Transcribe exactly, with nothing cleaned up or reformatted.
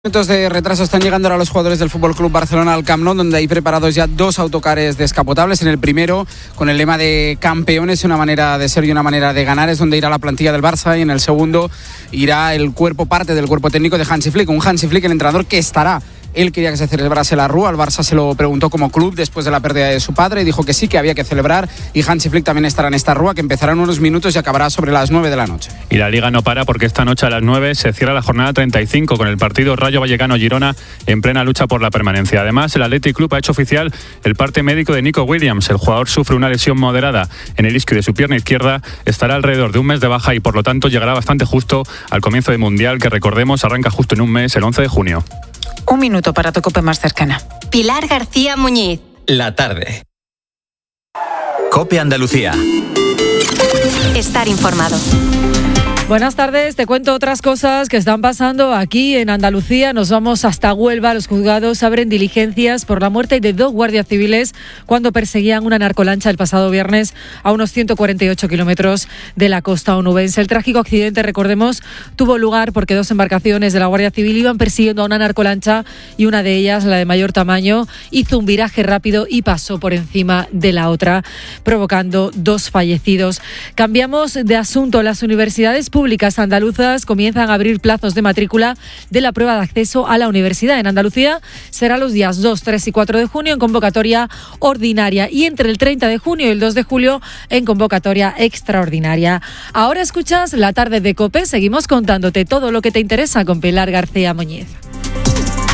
Minutos de retraso están llegando ahora los jugadores del F C Barcelona al Camp Nou, donde hay preparados ya dos autocares descapotables. En el primero, con el lema de campeones, una manera de ser y una manera de ganar, es donde irá la plantilla del Barça, y en el segundo irá el cuerpo, parte del cuerpo técnico de Hansi Flick, un Hansi Flick, el entrenador que estará. Él quería que se celebrase la Rúa, al Barça se lo preguntó como club después de la pérdida de su padre y dijo que sí, que había que celebrar, y Hansi Flick también estará en esta Rúa, que empezará en unos minutos y acabará sobre las nueve de la noche. Y la Liga no para, porque esta noche a las nueve se cierra la jornada treinta y cinco con el partido Rayo Vallecano-Girona en plena lucha por la permanencia. Además, el Athletic Club ha hecho oficial el parte médico de Nico Williams. El jugador sufre una lesión moderada en el isquio de su pierna izquierda, estará alrededor de un mes de baja y por lo tanto llegará bastante justo al comienzo del Mundial, que recordemos arranca justo en un mes, el once de junio. Un minuto para tu COPE más cercana. Pilar García Muñiz. La tarde. COPE Andalucía. Estar informado. Buenas tardes, te cuento otras cosas que están pasando aquí en Andalucía. Nos vamos hasta Huelva. Los juzgados abren diligencias por la muerte de dos guardias civiles cuando perseguían una narcolancha el pasado viernes a unos ciento cuarenta y ocho kilómetros de la costa onubense. El trágico accidente, recordemos, tuvo lugar porque dos embarcaciones de la Guardia Civil iban persiguiendo a una narcolancha y una de ellas, la de mayor tamaño, hizo un viraje rápido y pasó por encima de la otra, provocando dos fallecidos. Cambiamos de asunto. Las universidades públicas públicas andaluzas comienzan a abrir plazos de matrícula de la prueba de acceso a la universidad. En Andalucía será los días dos, tres y cuatro de junio en convocatoria ordinaria y entre el treinta de junio y el dos de julio en convocatoria extraordinaria. Ahora escuchas La Tarde de COPE. Seguimos contándote todo lo que te interesa con Pilar García Muñiz.